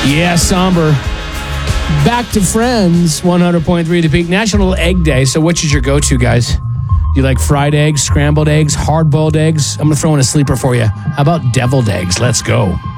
Yeah, somber. Back to Friends, 100.3 The Peak. National Egg Day. So which is your go-to, guys? You like fried eggs, scrambled eggs, hard-boiled eggs? I'm going to throw in a sleeper for you. How about deviled eggs? Let's go.